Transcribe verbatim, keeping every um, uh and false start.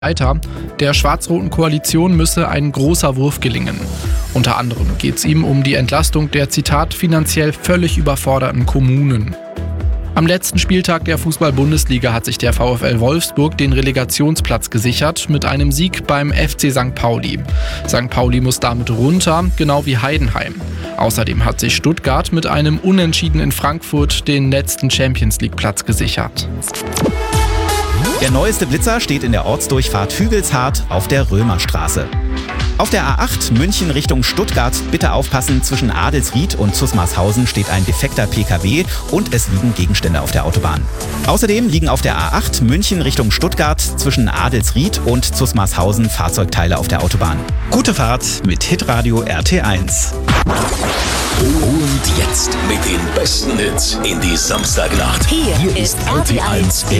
weiter. Der schwarz-roten Koalition müsse ein großer Wurf gelingen. Unter anderem geht es ihm um die Entlastung der, Zitat, finanziell völlig überforderten Kommunen. Am letzten Spieltag der Fußball-Bundesliga hat sich der VfL Wolfsburg den Relegationsplatz gesichert mit einem Sieg beim F C Sankt Pauli. Sankt Pauli muss damit runter, genau wie Heidenheim. Außerdem hat sich Stuttgart mit einem Unentschieden in Frankfurt den letzten Champions-League-Platz gesichert. Der neueste Blitzer steht in der Ortsdurchfahrt Hügelshardt auf der Römerstraße. Auf der A acht München Richtung Stuttgart bitte aufpassen, zwischen Adelsried und Zusmarshausen steht ein defekter P K W und es liegen Gegenstände auf der Autobahn. Außerdem liegen auf der A acht München Richtung Stuttgart zwischen Adelsried und Zusmarshausen Fahrzeugteile auf der Autobahn. Gute Fahrt mit Hitradio R T eins. Und jetzt mit den besten Hits in die Samstagnacht. Hier, Hier ist R T eins.